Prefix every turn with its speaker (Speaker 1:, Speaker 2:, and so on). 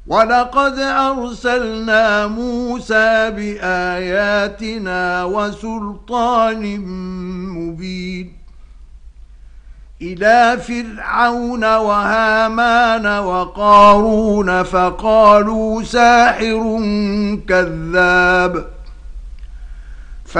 Speaker 1: ولقد أرسلنا موسى بآياتنا وسلطان مبين إلى فرعون وهامان وقارون فقالوا ساحر كذاب